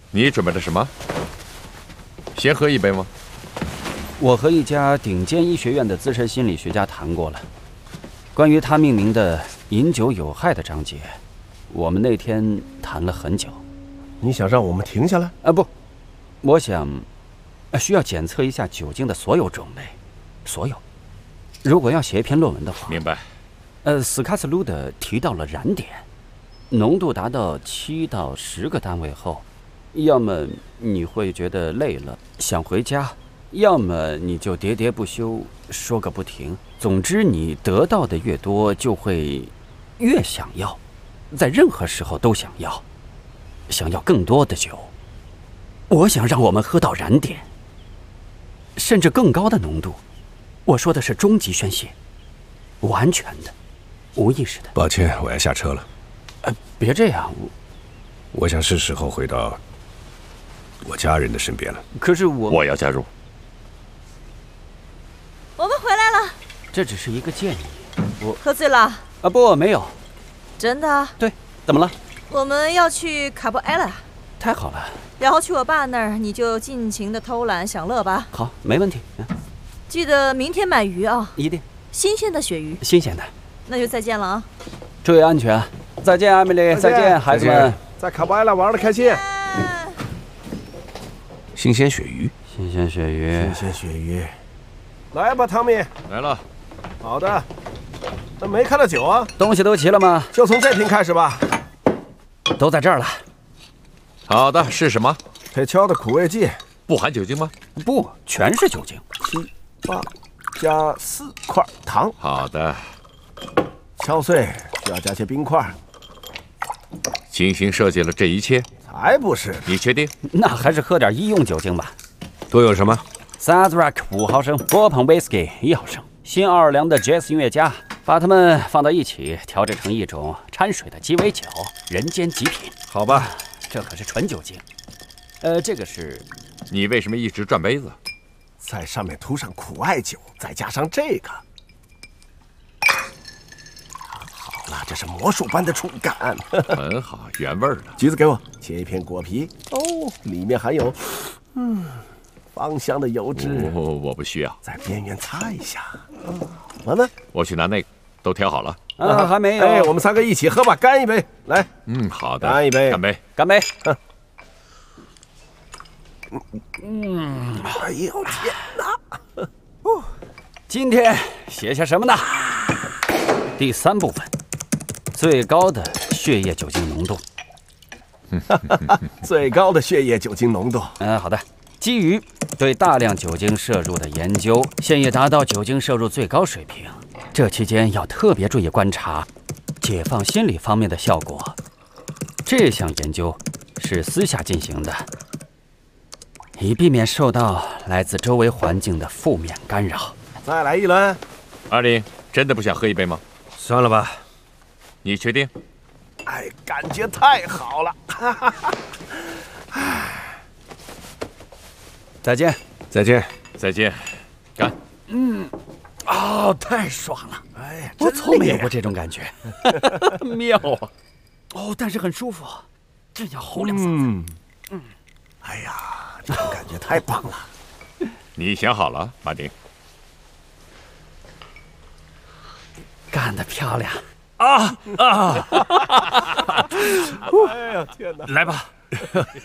你准备了什么？先喝一杯吗？ 我和一家顶尖医学院的资深心理学家谈过了，关于他命名的“饮酒有害”的章节，我们那天谈了很久。 你想让我们停下来？ 不，我想需要检测一下酒精的所有种类，所有。如果要写一篇论文的话， 明白。 斯卡斯鲁德提到了燃点，浓度达到7到10个单位后，要么你会觉得累了想回家，要么你就喋喋不休说个不停。总之，你得到的越多，就会越想要，在任何时候都想要更多的酒。我想让我们喝到燃点，甚至更高的浓度。我说的是终极宣泄，完全的，无意识的。 抱歉，我要下车了。 别这样， 我想是时候回到我家人的身边了。 可是我要加入。 我们回来了。 这只是一个建议。我喝醉了？ 不，没有。 真的？ 对，怎么了？ 我们要去卡布埃拉。 太好了。 然后去我爸那儿，你就尽情的偷懒享乐吧。 好，没问题。 记得明天买鱼啊。 一定。 新鲜的鳕鱼。 新鲜的。 那就再见了啊。 注意安全。再见，艾米丽。再见，孩子们。 在卡布埃拉玩的开心。 新鲜鳕鱼。 新鲜鳕鱼。 新鲜鳕鱼。来吧，汤米。 来了。 好的。那没看到酒啊？ 东西都齐了吗？ 就从这瓶开始吧。 都在这儿了。 好的，是什么？ 铁锹的苦味剂。 不含酒精吗？ 不，全是酒精。 7、8加4块糖。 好的。 敲碎，需要加些冰块。 精心设计了这一切？ 才不是。 你确定？ 那还是喝点医用酒精吧。 都有什么 ？Sazerac 5毫升，波旁 Whisky 1毫升，新奥尔良的 Jazz 音乐家，把它们放到一起，调制成一种掺水的鸡尾酒，人间极品。 好吧， 这可是纯酒精。这个是。 你为什么一直转杯子？ 在上面涂上苦艾酒，再加上这个。好了，这是魔术般的触感。 很好，原味的。 橘子给我，切一片果皮。哦，里面含有，芳香的油脂。 我不需要。 在边缘擦一下。闻闻。 我去拿那个，都调好了。 还没有。 哎，我们3个一起喝吧，干一杯，来。 好的。 干一杯， 干杯， 干杯。 哎呦天哪！ 今天写下什么呢？第3部分，最高的血液酒精浓度。 最高的血液酒精浓度。 好的。基于对大量酒精摄入的研究，现已达到酒精摄入最高水平。这期间要特别注意观察解放心理方面的效果。这项研究是私下进行的，以避免受到来自周围环境的负面干扰。 再来一轮。 阿林，真的不想喝一杯吗？ 算了吧。 你确定？ 哎，感觉太好了。 再见。 再见。 再见。干。 太爽了！ 哎， 我从没有过这种感觉。妙啊！但是很舒服，真想吼2嗓子。 哎呀，这种感觉太棒了。 你想好了，马丁？ 干得漂亮！ 哎呀，天哪！ 来吧。